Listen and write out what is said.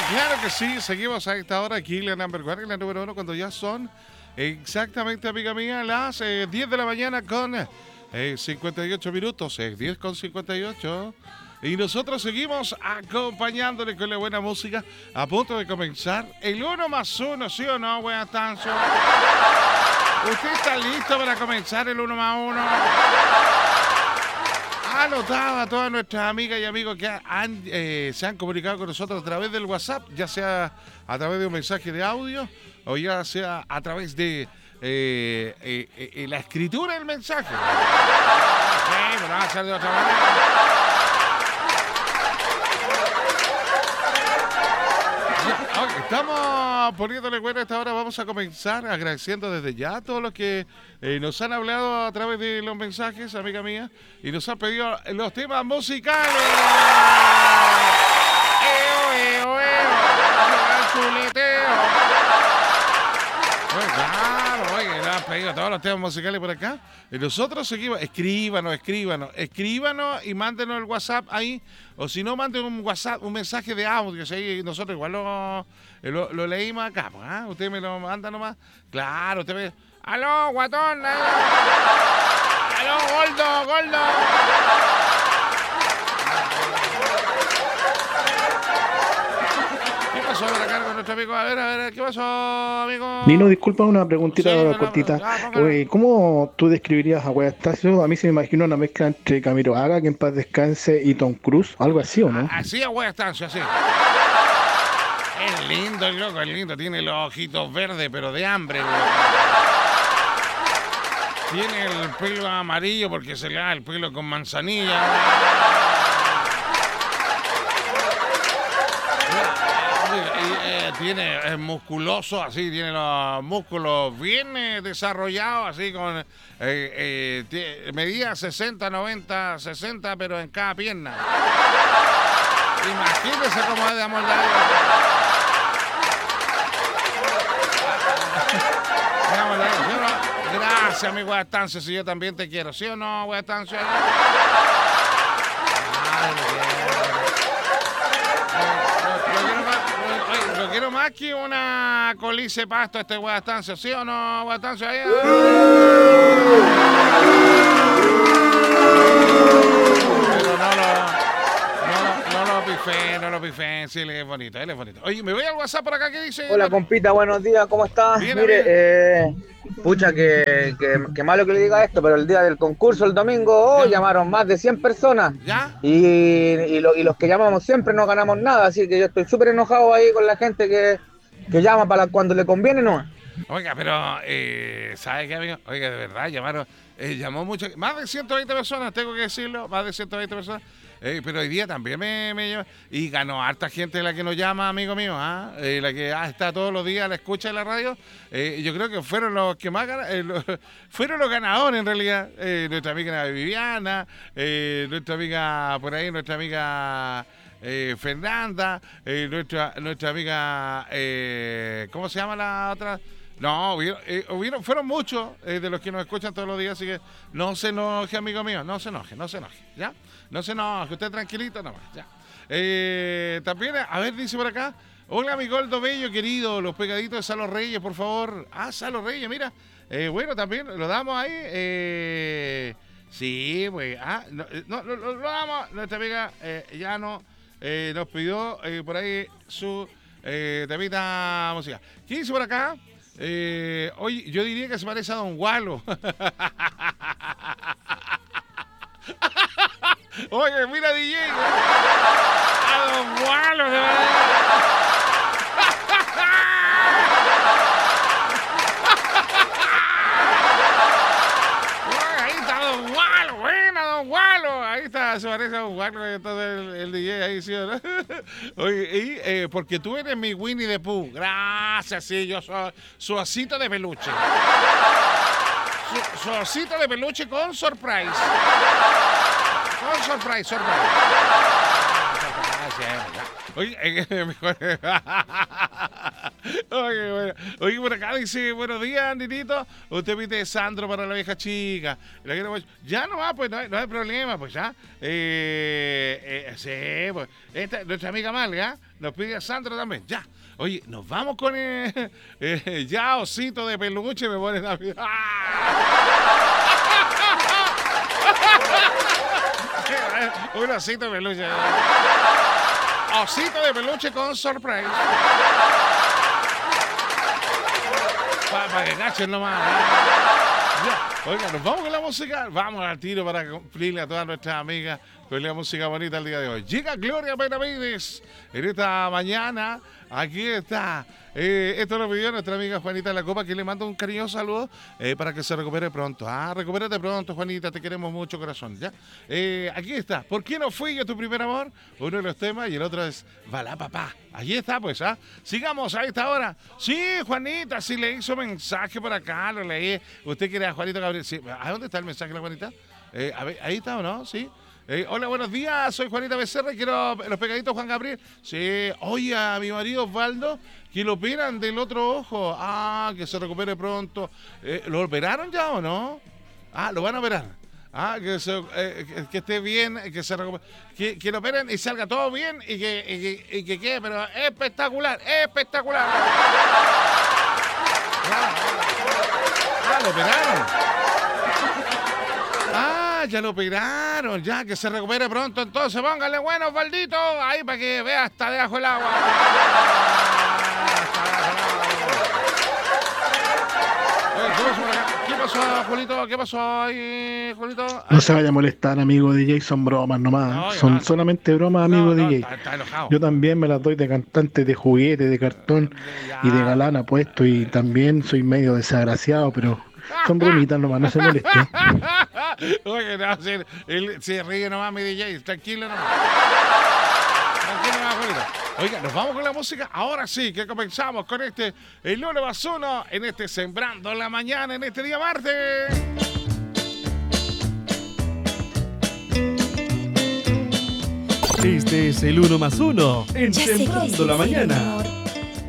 Claro que sí, seguimos a esta hora aquí en la number one, en la número uno, cuando ya son exactamente, amiga mía, las 10 de la mañana con 58 minutos, 10 con 58. Y nosotros seguimos acompañándole con la buena música, a punto de comenzar el 1 más 1, ¿sí o no, buenas tardes? ¿Usted está listo para comenzar el 1 más 1? Anotado a todas nuestras amigas y amigos que se han comunicado con nosotros a través del WhatsApp, ya sea a través de un mensaje de audio o ya sea a través de la escritura del mensaje. Sí, pero va a ser de otra manera. Estamos poniéndole bueno a esta hora. Vamos a comenzar agradeciendo desde ya a todos los que nos han hablado a través de los mensajes, amiga mía, y nos han pedido los temas musicales. Chuleteo. Pues claro, oye, nos han pedido todos los temas musicales por acá. Y nosotros seguimos, escríbanos y mándenos el WhatsApp ahí. O si no, manden un WhatsApp, un mensaje de audio. ¿Sí? Nosotros igual lo leímos acá. Pues, ¿ah? Usted me lo manda nomás. Claro, usted me... ¡Aló, guatón! ¡Aló, gordo! ¿Qué pasó por acá con nuestro amigo? A ver, ¿qué pasó, amigo? Nino, disculpa una preguntita cortita. Póngala. Oye, ¿cómo tú describirías a Wea Estacio? A mí se me imagina una mezcla entre Camilo Haga, que en paz descanse, y Tom Cruise, algo así, ¿o no? Así es, Wea Estacio, así. Es lindo el loco, es lindo. Tiene los ojitos verdes, pero de hambre, güey. Tiene el pelo amarillo porque se le da el pelo con manzanilla. Es musculoso, así, tiene los músculos bien desarrollados, así con medida 60, 90, 60, pero en cada pierna. Imagínese cómo es de amoldado. Gracias, mi Guastancio, si yo también te quiero, ¿sí o no, Guastancio? Lo quiero más que una colice pasto este Guastancio, ¿sí o no, Guastancio? Pero no lo pifé, sí, él es bonito. Oye, me voy al WhatsApp por acá, ¿qué dice? Hola, compita, buenos días, ¿cómo estás? Bien, Mire, pucha, que malo que le diga esto, pero el día del concurso, el domingo, llamaron más de 100 personas. ¿Ya? Y los que llamamos siempre no ganamos nada, así que yo estoy súper enojado ahí con la gente que llama para cuando le conviene, ¿no? Oiga, pero, ¿sabe qué, amigo? Oiga, de verdad, llamó mucho, más de 120 personas, tengo que decirlo, más de 120 personas. Pero hoy día también me llama. Y ganó harta gente la que nos llama, amigo mío, ¿ah? La que está todos los días a la escucha de la radio. Yo creo que fueron los que más fueron los ganadores, en realidad. Nuestra amiga Viviana, nuestra amiga por ahí, nuestra amiga Fernanda, nuestra amiga, ¿cómo se llama la otra? No, fueron muchos de los que nos escuchan todos los días, así que no se enoje, amigo mío, no se enoje, ¿ya? No se enoje, usted tranquilito nomás, ya. También, a ver, dice por acá, hola, mi Goldo Bello, querido, los pegaditos de Salo Reyes, por favor. Ah, Salo Reyes, mira, bueno, también lo damos ahí, sí, pues, lo damos, nuestra amiga ya nos pidió por ahí su temita musical. ¿Qué dice por acá? Oye, yo diría que se parece a Don Gualo. Oye, mira, DJ. A Don Gualo. Ahí está Don Gualo. Buena, Don Gualo. Ahí está, se parece a Don Gualo. Entonces el DJ ahí, ¿sí o no? Oye, porque tú eres mi Winnie the Pooh. Gracias, sí, yo soy su osito de peluche. Su osito de peluche con surprise. Con surprise. Oye, mejor. Oye, bueno. Oye, por acá dice, buenos días, Nitito. Usted pide Sandro para la vieja chica. La quiero mucho. Ya nomás, pues no hay problema, pues ya. Sí, pues. Nuestra amiga Malga nos pide a Sandro también. Ya. Oye, nos vamos con ya osito de peluche, me ponen a... Un osito de peluche. Osito de peluche con surprise. Para que cachen nomás. Ya. Oiga, nos vamos con la música. Vamos al tiro para cumplirle a todas nuestras amigas con la música bonita el día de hoy. Llega Gloria Benavides en esta mañana. Aquí está. Esto lo pidió nuestra amiga Juanita de la Copa, que le mando un cariñoso saludo para que se recupere pronto. Recupérate pronto, Juanita, te queremos mucho, corazón. ¿Ya? Aquí está. ¿Por qué no fui yo tu primer amor? Uno de los temas y el otro es Balá, papá. Allí está, pues, Sigamos a esta hora. Sí, Juanita, sí le hizo mensaje por acá, lo leí. ¿Usted quiere a Juanita Gabriel? Sí. ¿A dónde está el mensaje de la Juanita? A ver, ahí está, ¿o no? Sí. Hola, buenos días, soy Juanita Becerra y quiero los pegaditos Juan Gabriel. Sí, oye, a mi marido Osvaldo, que lo operan del otro ojo. Que se recupere pronto. ¿Lo operaron ya o no? Lo van a operar. Que esté bien, que se recupere, que lo operen y salga todo bien y que quede, pero espectacular, espectacular. Lo operaron. Ya lo operaron, ya que se recupere pronto, entonces póngale bueno, Osvaldito, ahí para que vea hasta debajo del agua. ¿Qué pasó, Julito? ¿Qué pasó ahí, Julito? No se vaya a molestar, amigo DJ, son bromas nomás. No, son solamente bromas, amigo DJ. Está enojado. Yo también me las doy de cantante, de juguete, de cartón y de galán apuesto, y también soy medio desagraciado, pero son bromitas nomás, no se moleste. Oye, no, él se ríe nomás, mi DJ, tranquilo nomás. Tranquilo nomás, Julito. Oiga, nos vamos con la música. Ahora sí, que comenzamos con el lunes más uno, en Sembrando la Mañana, en este día martes. Este es el 1 más 1 en Sembrando la Mañana.